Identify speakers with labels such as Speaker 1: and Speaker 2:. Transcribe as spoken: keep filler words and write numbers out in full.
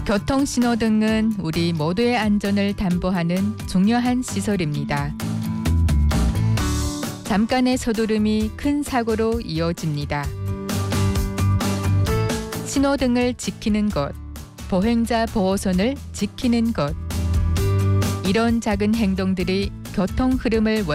Speaker 1: 교통신호등은 우리 모두의 안전을 담보하는 중요한 시설입니다. 잠깐의 서두름이 큰 사고로 이어집니다. 신호등을 지키는 것, 보행자 보호선을 지키는 것. 이런 작은 행동들이 교통 흐름을